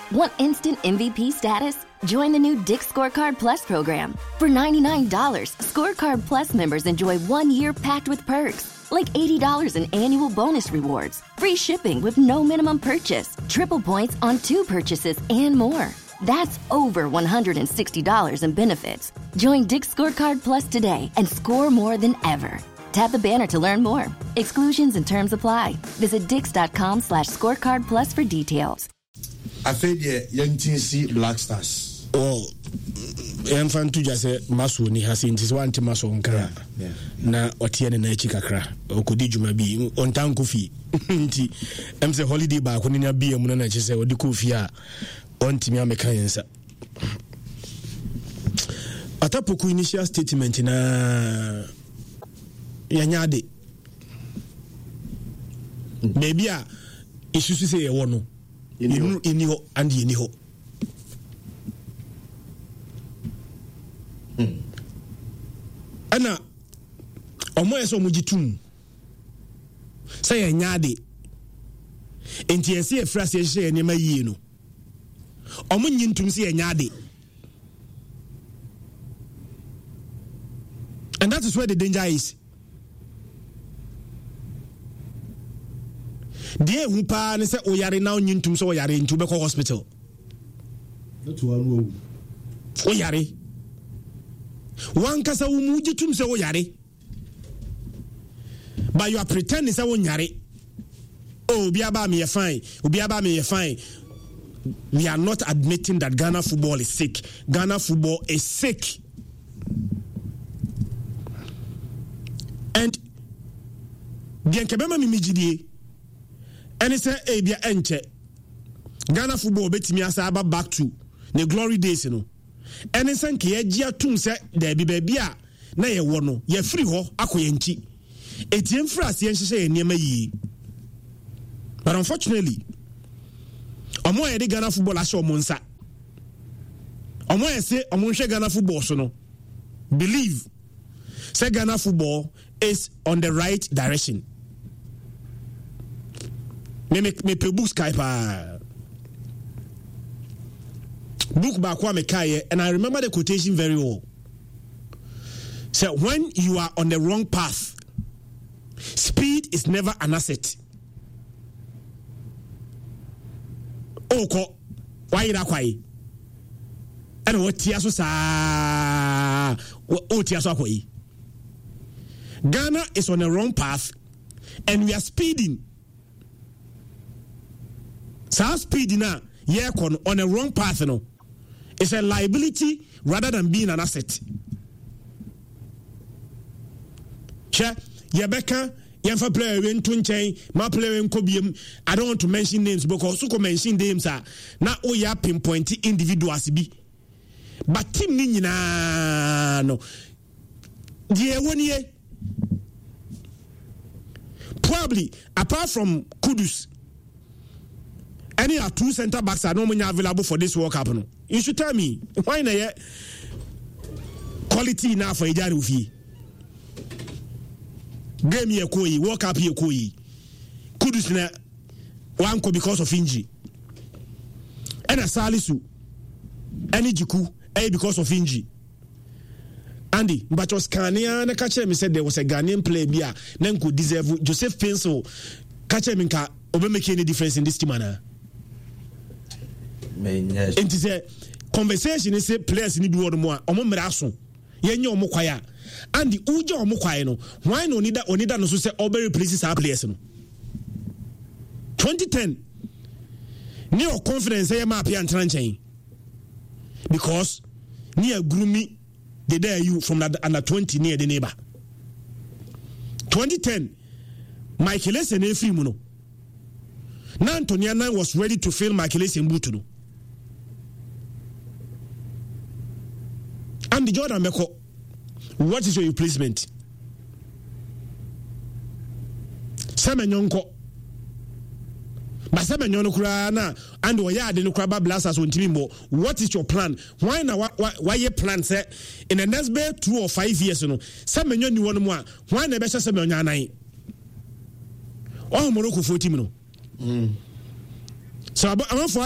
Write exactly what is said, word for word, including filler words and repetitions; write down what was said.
Want instant M V P status? Join the new Dick's Scorecard Plus program. For ninety-nine dollars, Scorecard Plus members enjoy one year packed with perks, like eighty dollars in annual bonus rewards, free shipping with no minimum purchase, triple points on two purchases, and more. That's over one hundred sixty dollars in benefits. Join Dick's Scorecard Plus today and score more than ever. Tap the banner to learn more. Exclusions and terms apply. Visit dix.com slash scorecard plus for details. I feel the young T C Black Stars. Oh, I'm fan to just say Masu ni hasin tis one to Masu nkara. Na otiene na echi kakra. Okodi juma bi on tan kofi. Nti em say holiday ba ko ni na bi emu na che say odi kofi a on timi ameka yensa. Atapoku initial statement na yanyade. Maybe a isusu say e wo no. Inu iniho and iniho. Hmm. Ana omo eso mujitum. Say nyade. Enti ese e frase e hye enema yie no. Omo nyintum say nyade. And that is where the danger is. Dear who pa ne say oyare now nyintum so oyare ntu be ko hospital. That one wo. Oyare. One kasa wo mujitum say oyare. But you are pretending say oyare. Oh, obi aba me fine. Obi aba me fine. We are not admitting that Ghana football is sick. Ghana football is sick. And bien kebema mi mijidie. And say eh bia enche. Ghana football betimi asa aba back to the glory days you know. And say nke ye gia tum say there be baby a na ye wo no ye free ho akoye nchi. Etiem frase ye nhye ye niam yi. But unfortunately, omo ye de Ghana football asho omo nsa. Omo ye say omo nhwe Ghana football so no. Believe say Ghana football is on the right direction. Me me me pe book Skype book back one me kai, and I remember the quotation very well. So when you are on the wrong path, speed is never an asset. Oko why ira kwai and what tiaso sa o tiaso kwai. Ghana is on the wrong path and we are speeding. So speeding now, yeah, on the wrong path, no. It's a liability rather than being an asset. Che, Yabeka, Yanfa player in Tunchain, my player in Kobium. I don't want to mention names because who can mention names are now oh yeah pinpointing individuals be. But team Nina no. Yeah, one year. Probably apart from Kudus, any are two center backs are normally available for this World Cup. No? You should tell me why na quality enough for Ejari Ufi. Game ye koi, World Cup ye koi. Kudus na one ko because of injury. And a Salisu, any Jiku, eh because of injury. Andy, but was Kania na catch me said there was a Ghanaian player bia then could deserve Joseph Pencil catch him ka obe make any difference in this team ana. Yes. It is a conversation is say players need word more omo mra so ye nye omo kwaya Andy uja omo kwaya no why no need onida no so say obe replace our players no twenty ten ne o confidence say ma apia ntran chen because ne agrumi they dare you from that under twenty near the neighbor. twenty ten, Michael Essien Efri Muno. Now Antoniana was ready to fill Michael Essien Butuno. And the Jordan Meko, what is your replacement? Semenyonko. But Semenyon Kurana and Oyad in Ukraba Blasters on Timbo. What is your plan? Why now? Why, why your plan set in the next bed two or five years? You know, Semenyon you want more. Why the best Semenyon? Oh, Morocco forty minutes. So I'm for